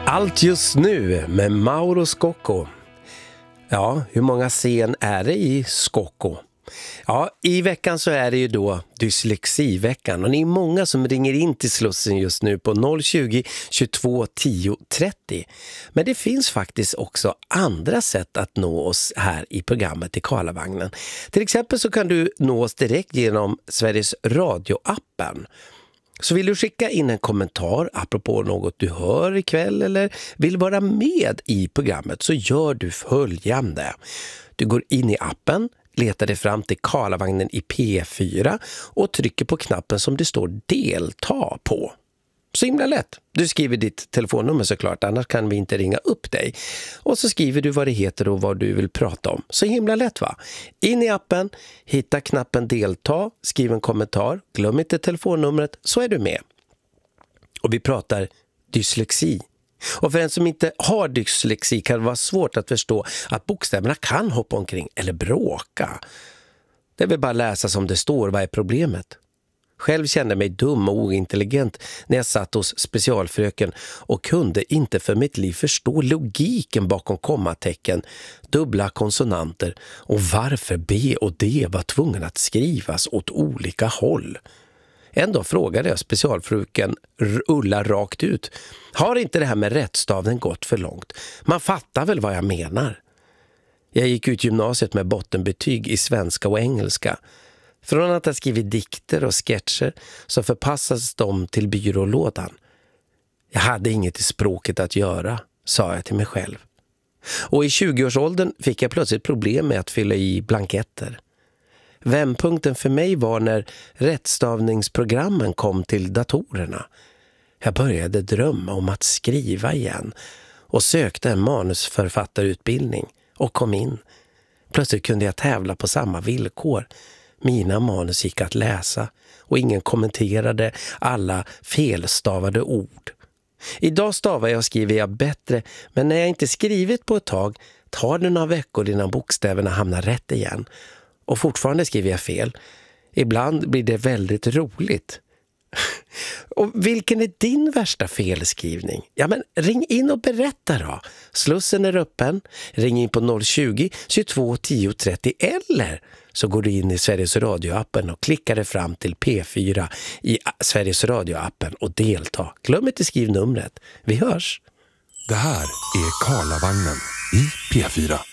Allt just nu med Mauro Scocco. Ja, hur många scen är det i Scocco? Ja, i veckan så är det ju då dyslexiveckan och ni är många som ringer in till Slussen just nu på 020 22 10 30. Men det finns faktiskt också andra sätt att nå oss här i programmet i Karlavagnen. Till exempel så kan du nå oss direkt genom Sveriges Radio-appen. Så vill du skicka in en kommentar apropå något du hör ikväll eller vill vara med i programmet så gör du följande. Du går in i appen, letar dig fram till Karlavagnen i P4 och trycker på knappen som det står delta på. Så himla lätt. Du skriver ditt telefonnummer såklart, annars kan vi inte ringa upp dig. Och så skriver du vad det heter och vad du vill prata om. Så himla lätt va? In i appen, hitta knappen delta, skriv en kommentar, glöm inte telefonnumret så är du med. Och vi pratar dyslexi. Och för en som inte har dyslexi kan det vara svårt att förstå att bokstäverna kan hoppa omkring eller bråka. Det vill bara läsa som det står, vad är problemet? Själv kände mig dum och ointelligent när jag satt hos specialfröken och kunde inte för mitt liv förstå logiken bakom kommatecken, dubbla konsonanter och varför B och D var tvungen att skrivas åt olika håll. En dag frågade jag specialfröken Ulla rakt ut. Har inte det här med rättstavning gått för långt? Man fattar väl vad jag menar? Jag gick ut gymnasiet med bottenbetyg i svenska och engelska. Från att ha skrivit dikter och sketcher så förpassades de till byrålådan. Jag hade inget i språket att göra, sa jag till mig själv. Och i 20-årsåldern fick jag plötsligt problem med att fylla i blanketter. Vändpunkten för mig var när rättstavningsprogrammen kom till datorerna. Jag började drömma om att skriva igen och sökte en manusförfattarutbildning och kom in. Plötsligt kunde jag tävla på samma villkor. Mina manus gick att läsa och ingen kommenterade alla felstavade ord. Idag stavar jag och skriver jag bättre, men när jag inte skrivit på ett tag tar det några veckor innan bokstäverna hamnar rätt igen. Och fortfarande skriver jag fel. Ibland blir det väldigt roligt. Och vilken är din värsta felskrivning? Ja men ring in och berätta då. Slussen är öppen. Ring in på 020 22 10 30 eller så går du in i Sveriges Radio-appen och klickar dig fram till P4 i Sveriges Radio-appen och delta. Glöm inte skriv numret. Vi hörs. Det här är Karlavagnen i P4.